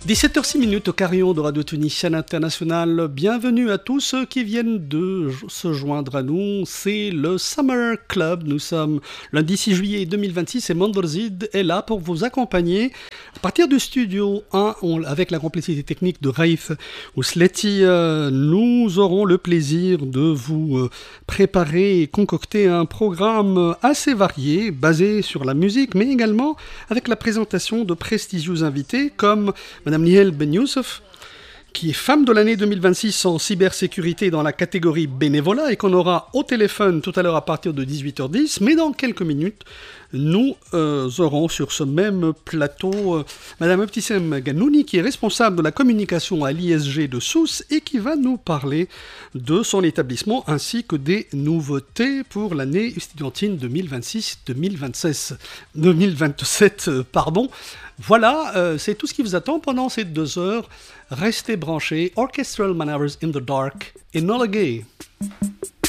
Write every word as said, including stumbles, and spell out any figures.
dix-sept heures six au carillon de Radio Tunisien International. Bienvenue à tous ceux qui viennent de se joindre à nous. C'est le Summer Club. Nous sommes lundi six juillet deux mille vingt-six et Mandorzid est là pour vous accompagner. À partir du studio un, on, avec la complicité technique de Raif Ousleti, euh, nous aurons le plaisir de vous euh, préparer et concocter un programme assez varié, basé sur la musique, mais également avec la présentation de prestigieux invités comme Madame Nihel Ben Youssef, qui est femme de l'année deux mille vingt-six en cybersécurité dans la catégorie bénévolat et qu'on aura au téléphone tout à l'heure à partir de dix-huit heures dix. Mais dans quelques minutes, nous euh, aurons sur ce même plateau euh, Madame Ebtissem Ganouni, qui est responsable de la communication à l'I S G de Sousse et qui va nous parler de son établissement ainsi que des nouveautés pour l'année estudiantine deux mille vingt-six deux mille vingt-seize, deux mille vingt-sept. Euh, pardon. Voilà, euh, c'est tout ce qui vous attend pendant ces deux heures. Restez branchés. Orchestral Maneuvers in the Dark, Enola Gay.